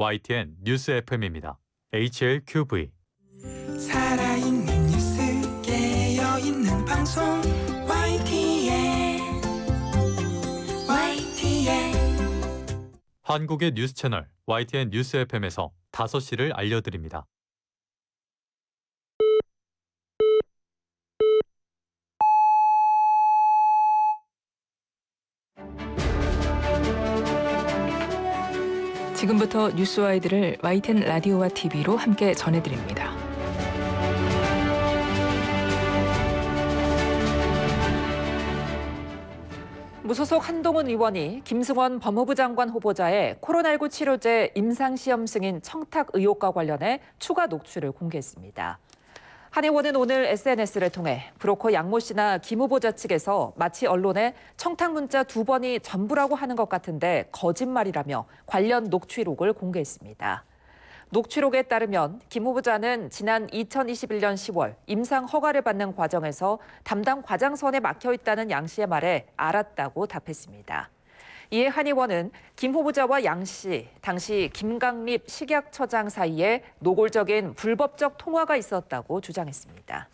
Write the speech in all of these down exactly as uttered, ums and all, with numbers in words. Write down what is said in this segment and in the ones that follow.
와이티엔 뉴스 에프엠입니다. 에이치엘큐브이. 살아있는 뉴스 깨어있는 방송 와이티엔 와이티엔 한국의 뉴스 채널 와이티엔 뉴스 에프엠에서 다섯 시를 알려드립니다. 지금부터 뉴스와이드를 와이티엔 라디오와 티비로 함께 전해드립니다. 무소속 한동훈 의원이 김승원 법무부 장관 후보자의 코로나십구 치료제 임상시험 승인 청탁 의혹과 관련해 추가 녹취를 공개했습니다. 한 의원은 오늘 에스엔에스를 통해 브로커 양모 씨나 김 후보자 측에서 마치 언론에 청탁 문자 두 번이 전부라고 하는 것 같은데 거짓말이라며 관련 녹취록을 공개했습니다. 녹취록에 따르면 김 후보자는 지난 이천이십일 년 시월 임상 허가를 받는 과정에서 담당 과장선에 막혀 있다는 양 씨의 말에 알았다고 답했습니다. 이에 한 의원은 김 후보자와 양 씨, 당시 김강립 식약처장 사이에 노골적인 불법적 통화가 있었다고 주장했습니다.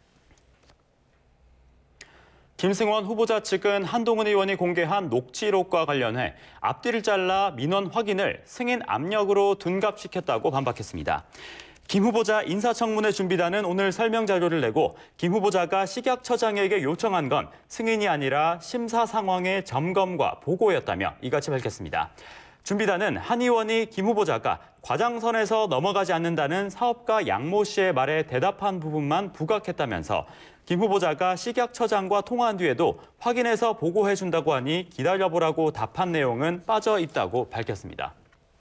김승원 후보자 측은 한동훈 의원이 공개한 녹취록과 관련해 앞뒤를 잘라 민원 확인을 승인 압력으로 둔갑시켰다고 반박했습니다. 김 후보자 인사청문회 준비단은 오늘 설명 자료를 내고 김 후보자가 식약처장에게 요청한 건 승인이 아니라 심사 상황의 점검과 보고였다며 이같이 밝혔습니다. 준비단은 한 의원이 김 후보자가 과장선에서 넘어가지 않는다는 사업가 양모 씨의 말에 대답한 부분만 부각했다면서 김 후보자가 식약처장과 통화한 뒤에도 확인해서 보고해준다고 하니 기다려보라고 답한 내용은 빠져 있다고 밝혔습니다.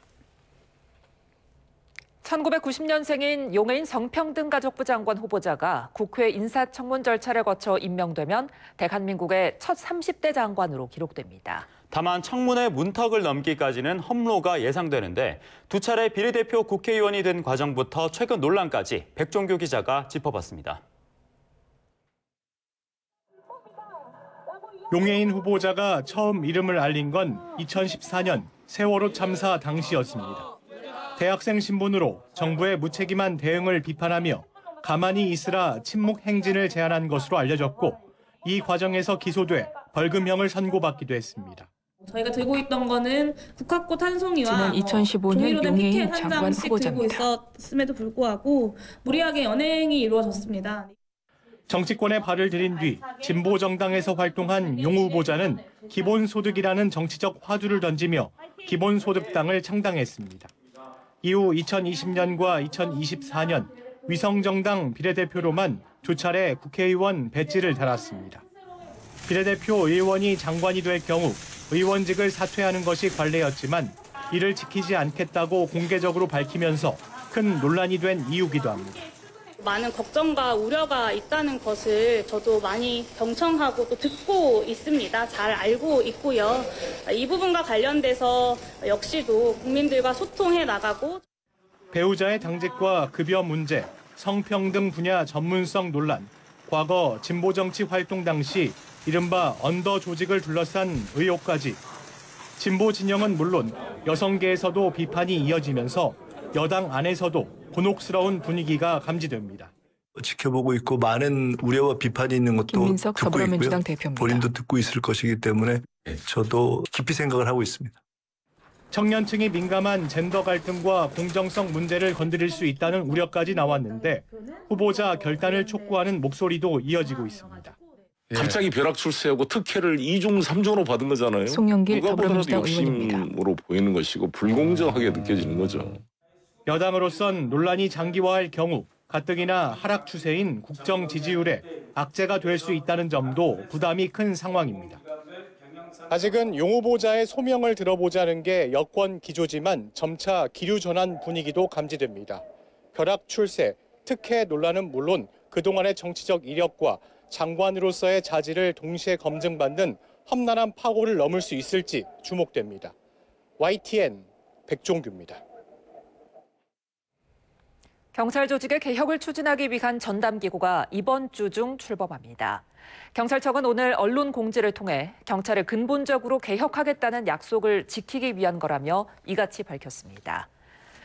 천구백구십 년생인 용해인 성평등가족부 장관 후보자가 국회 인사청문 절차를 거쳐 임명되면 대한민국의 첫 삼십 대 장관으로 기록됩니다. 다만 청문회 문턱을 넘기까지는 험로가 예상되는데 두 차례 비례대표 국회의원이 된 과정부터 최근 논란까지 백종규 기자가 짚어봤습니다. 용해인 후보자가 처음 이름을 알린 건 이천십사 년 세월호 참사 당시였습니다. 대학생 신분으로 정부의 무책임한 대응을 비판하며 가만히 있으라 침묵 행진을 제안한 것으로 알려졌고 이 과정에서 기소돼 벌금형을 선고받기도 했습니다. 저희가 들고 있던 거는 국화꽃 한 송이와 지난 이천십오 년 용해인 장관 후보자입니다. 들고 있었음에도 불구하고 무리하게 연행이 이루어졌습니다. 정치권에 발을 들인 뒤 진보 정당에서 활동한 용 후보자는 기본소득이라는 정치적 화두를 던지며 기본소득당을 창당했습니다. 이후 이천이십 년과 이천이십사 년 위성정당 비례대표로만 두 차례 국회의원 배지를 달았습니다. 비례대표 의원이 장관이 될 경우 의원직을 사퇴하는 것이 관례였지만 이를 지키지 않겠다고 공개적으로 밝히면서 큰 논란이 된 이유기도 합니다. 많은 걱정과 우려가 있다는 것을 저도 많이 경청하고 또 듣고 있습니다. 잘 알고 있고요. 이 부분과 관련돼서 역시도 국민들과 소통해 나가고 배우자의 당직과 급여 문제, 성평등 분야 전문성 논란, 과거 진보정치 활동 당시 이른바 언더 조직을 둘러싼 의혹까지 진보 진영은 물론 여성계에서도 비판이 이어지면서 여당 안에서도 곤혹스러운 분위기가 감지됩니다. 지켜보고 있고 많은 우려와 비판이 있는 것도 김민석 듣고 더불어민주당 있고요. 대표입니다. 본인도 듣고 있을 것이기 때문에 저도 깊이 생각을 하고 있습니다. 청년층이 민감한 젠더 갈등과 공정성 문제를 건드릴 수 있다는 우려까지 나왔는데 후보자 결단을 촉구하는 목소리도 이어지고 있습니다. 갑자기 벼락 출세하고 특혜를 이중 삼중으로 받은 거잖아요. 송영길 누가 보더라도 더불어민주당 의원입니다. 욕심으로 보이는 것이고 불공정하게 느껴지는 거죠. 여당으로선 논란이 장기화할 경우 가뜩이나 하락 추세인 국정 지지율에 악재가 될 수 있다는 점도 부담이 큰 상황입니다. 아직은 용 후보자의 소명을 들어보자는 게 여권 기조지만 점차 기류 전환 분위기도 감지됩니다. 벼락 출세, 특혜 논란은 물론 그동안의 정치적 이력과 장관으로서의 자질을 동시에 검증받는 험난한 파고를 넘을 수 있을지 주목됩니다. 와이티엔 백종규입니다. 경찰 조직의 개혁을 추진하기 위한 전담기구가 이번 주 중 출범합니다. 경찰청은 오늘 언론 공지를 통해 경찰을 근본적으로 개혁하겠다는 약속을 지키기 위한 거라며 이같이 밝혔습니다.